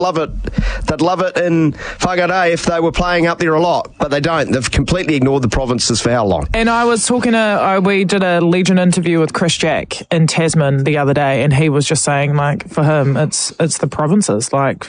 love it. They'd love it in Whangarei if they were playing up there a lot, but they don't. They've completely ignored the provinces for how long? And I was talking we did a Legion interview with Chris Jack in Tasman the other day, and he was just saying, like, for him, it's the provinces. Like,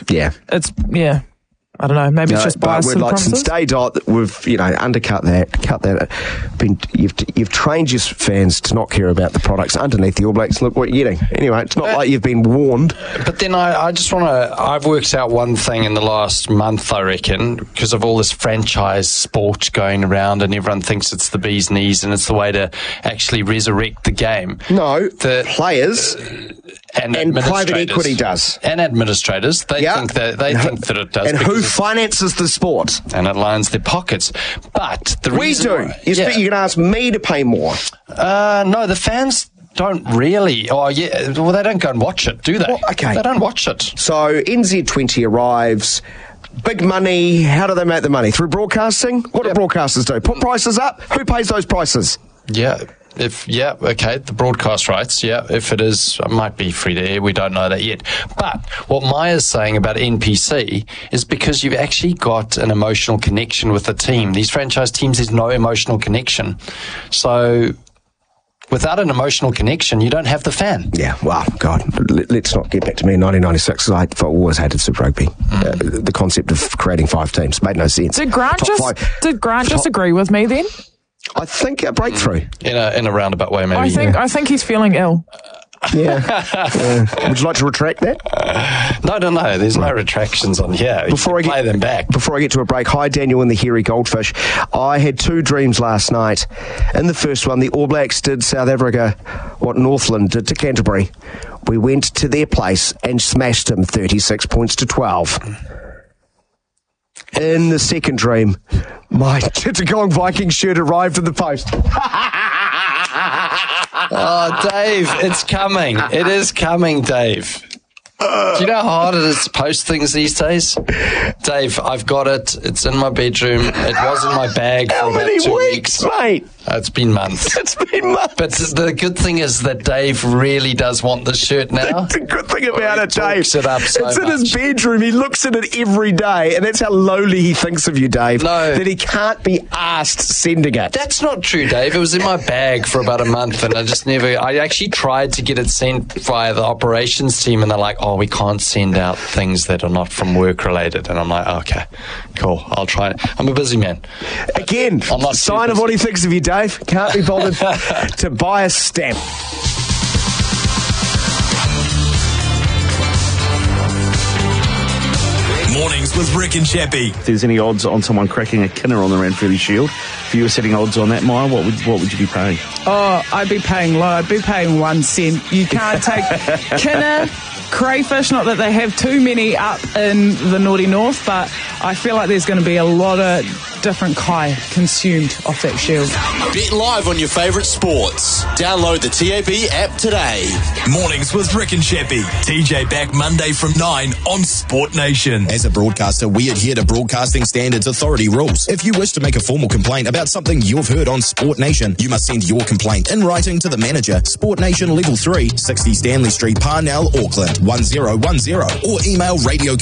I don't know. Maybe it's just bias to the provinces. Since day dot, we've undercut that. You've trained your fans to not care about the products underneath the All Blacks. Look what you're getting. Anyway, it's not like you've been warned. But then I just want to. I've worked out one thing in the last month, I reckon, because of all this franchise sport going around, and everyone thinks it's the bee's knees and it's the way to actually resurrect the game. No, the players. And private equity does. And administrators. They think that it does. And who finances the sport? And it lines their pockets. But the reason... We do. You can ask me to pay more. No, the fans don't really. Oh, yeah. Well, they don't go and watch it, do they? Well, okay. They don't watch it. So NZ20 arrives... Big money. How do they make the money? Through broadcasting? What do broadcasters do? Put prices up? Who pays those prices? Yeah. The broadcast rights, if it is, it might be free to air, we don't know that yet. But what Maya's saying about NPC is because you've actually got an emotional connection with the team. These franchise teams, there's no emotional connection. So without an emotional connection, you don't have the fan. Yeah, well, God, let's not get back to me in 1996, because I always hated Super Rugby. The concept of creating 5 teams made no sense. Did Grant just agree with me then? I think a breakthrough. In a roundabout way, maybe. I think he's feeling ill. Yeah. Would you like to retract that? No. There's no retractions on here. Play them back. Before I get to a break, hi, Daniel and the Hairy Goldfish. I had 2 dreams last night. In the first one, the All Blacks did South Africa what Northland did to Canterbury. We went to their place and smashed them 36 points to 12. In the second dream, my Chittagong Viking shirt arrived in the post. Oh, Dave, it's coming. It is coming, Dave. Do you know how hard it is to post things these days? Dave, I've got it. It's in my bedroom. It was in my bag for about 2 weeks. Mate? It's been months. It's been months. But the good thing is that Dave really does want the shirt now. The good thing about it, Dave, it's in his bedroom. He looks at it every day, and that's how lowly he thinks of you, Dave. No. That he can't be asked sending it. That's not true, Dave. It was in my bag for about a month, and I actually tried to get it sent via the operations team, and they're like, oh, we can't send out things that are not from work related. And I'm like, okay, cool. I'll try. I'm a busy man. Again, sign of what he thinks of you, Dave. Can't be bothered to buy a stamp. Mornings with Rick and Chappie. If there's any odds on someone cracking a Kinner on the Ranfurly Shield, if you were setting odds on that, Maya, what would you be paying? Oh, I'd be paying low. I'd be paying 1 cent. You can't take Kinner, crayfish, not that they have too many up in the Naughty North, but I feel like there's going to be a lot of different kai consumed off that shield. Bet live on your favourite sports. Download the TAB app today. Mornings with Rick and Chappie. TJ back Monday from 9 on Sport Nation. As a broadcaster, we adhere to Broadcasting Standards Authority rules. If you wish to make a formal complaint about something you've heard on Sport Nation, you must send your complaint in writing to the manager, Sport Nation Level 3, 60 Stanley Street, Parnell, Auckland, 1010, or email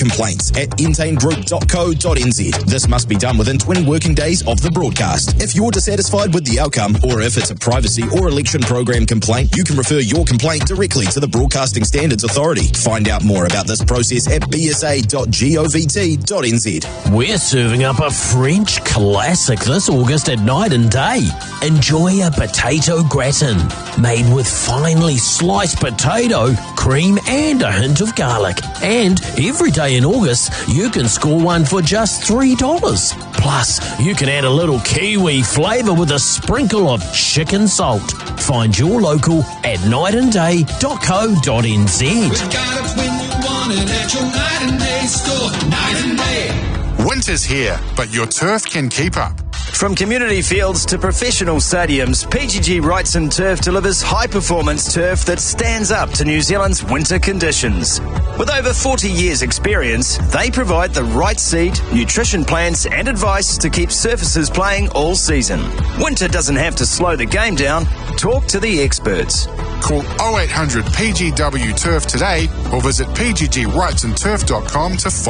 radiocomplaints@entanegroup.co.nz. This must be done within 20 working days of the broadcast. If you're dissatisfied with the outcome, or if it's a privacy or election program complaint, you can refer your complaint directly to the Broadcasting Standards Authority. Find out more about this process at bsa.govt.nz. We're serving up a French classic this August at Night and Day. Enjoy a potato gratin made with finely sliced potato, cream and a hint of garlic. And every day in August, you can score one for just $3. Plus, you can add a little Kiwi flavour with a sprinkle of chicken salt. Find your local at nightandday.co.nz. We've got it when you want it at your Night and Day store. Night and Day. Winter's here, but your turf can keep up. From community fields to professional stadiums, PGG Wrightson Turf delivers high-performance turf that stands up to New Zealand's winter conditions. With over 40 years' experience, they provide the right seed, nutrition plans and advice to keep surfaces playing all season. Winter doesn't have to slow the game down. Talk to the experts. Call 0800 PGW Turf today or visit pggwrightsonturf.com to find